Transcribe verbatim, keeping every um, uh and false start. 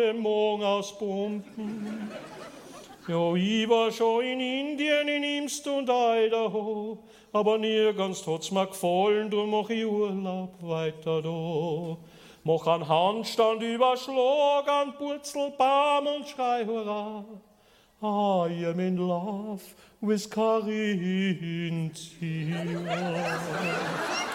morgen auspumpen. Ja, ich war schon in Indien, in Imst und Idaho, aber nirgends hat's mir gefallen, drum mach ich Urlaub weiter da. Mach einen Handstand über Schlag, einen Purzelbaum und schrei Hurra. I am in love with Carinthia.